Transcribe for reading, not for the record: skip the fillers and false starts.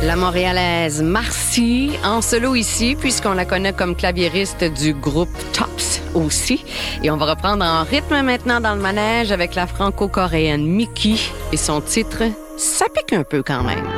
La Montréalaise Marcy, en solo ici, puisqu'on la connaît comme claviériste du groupe Tops aussi. Et on va reprendre en rythme maintenant dans le manège avec la franco-coréenne Miki et son titre « Ça pique un peu quand même ».